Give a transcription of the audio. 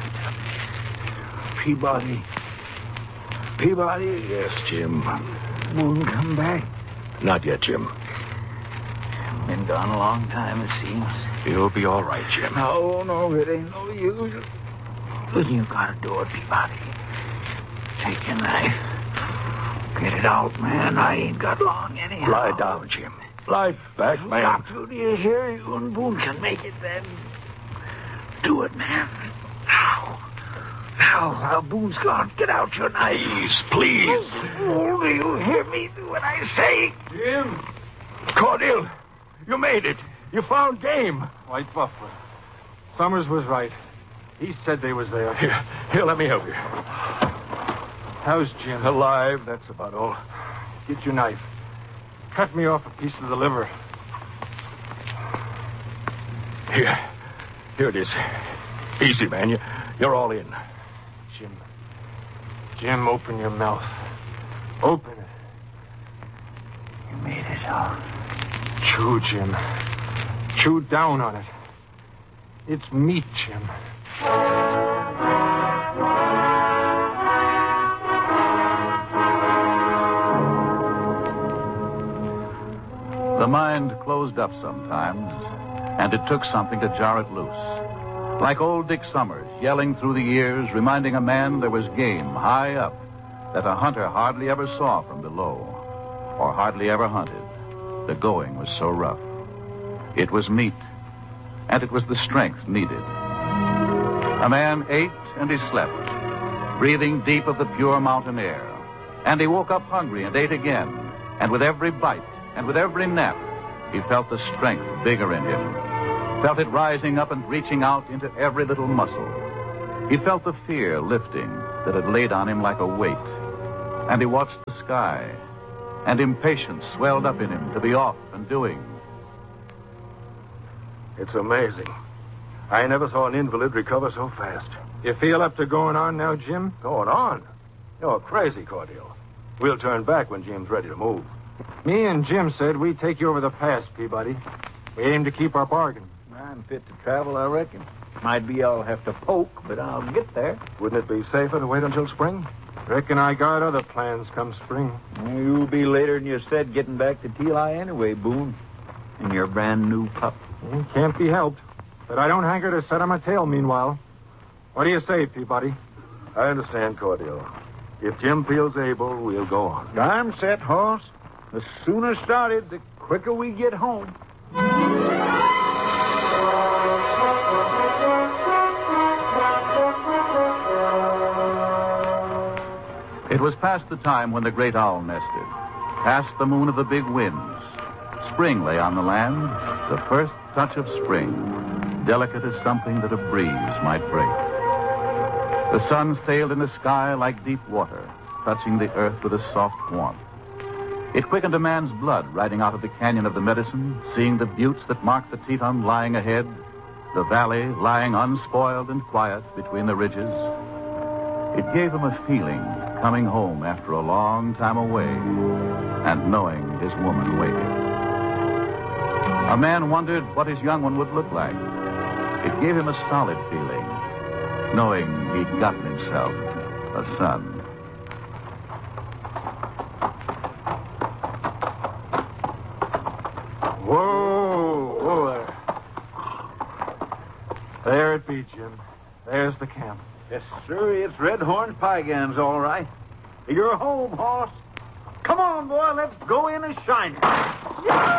Peabody. Peabody? Yes, Jim. Boone come back? Not yet, Jim. Been gone a long time, it seems. You'll be all right, Jim. No, it ain't no use. But you gotta do it, Peabody. Take your knife. Get it out, man. I ain't got long anyhow. Lie down, Jim. Lie back, man. Got to, do you hear? You and Boone can make it then. Do it, man. Now, Boone's gone. Get out your knife. Please. Oh, do you hear me? Do what I say. Jim! Cordell, you made it. You found game. White Buffalo. Summers was right. He said they was there. Here, let me help you. How's Jim? Alive, that's about all. Get your knife. Cut me off a piece of the liver. Here it is. Easy, man. You're all in. Jim, open your mouth. Open it. You made it, huh? Chew, Jim. Chew down on it. It's meat, Jim. The mind closed up sometimes, and it took something to jar it loose. Like old Dick Summers, yelling through the years, reminding a man there was game high up that a hunter hardly ever saw from below, or hardly ever hunted. The going was so rough. It was meat, and it was the strength needed. A man ate and he slept, breathing deep of the pure mountain air. And he woke up hungry and ate again, and with every bite and with every nap, he felt the strength bigger in him. Felt it rising up and reaching out into every little muscle. He felt the fear lifting that had laid on him like a weight. And he watched the sky, and impatience swelled up in him to be off and doing. It's amazing. I never saw an invalid recover so fast. You feel up to going on now, Jim? Going on? You're crazy, Cordell. We'll turn back when Jim's ready to move. Me and Jim said we'd take you over the pass, Peabody. We aim to keep our bargain. I'm fit to travel, I reckon. Might be I'll have to poke, but I'll get there. Wouldn't it be safer to wait until spring? Reckon I got other plans come spring. You'll be later than you said getting back to Teli anyway, Boone. In your brand new pup. Can't be helped. But I don't hanker to set on my tail meanwhile. What do you say, Peabody? I understand, Cordell. If Jim feels able, we'll go on. I'm set, Hoss. The sooner started, the quicker we get home. It was past the time when the great owl nested, past the moon of the big winds. Spring lay on the land, the first touch of spring, delicate as something that a breeze might break. The sun sailed in the sky like deep water, touching the earth with a soft warmth. It quickened a man's blood riding out of the canyon of the Medicine, seeing the buttes that marked the Teton lying ahead, the valley lying unspoiled and quiet between the ridges. It gave him a feeling coming home after a long time away and knowing his woman waited. A man wondered what his young one would look like. It gave him a solid feeling, knowing he'd gotten himself a son. Whoa there. There it be, Jim. There's the camp. Yes, sir. It's Red Horn Piegans, all right. You're home, Hoss. Come on, boy. Let's go in and shine it.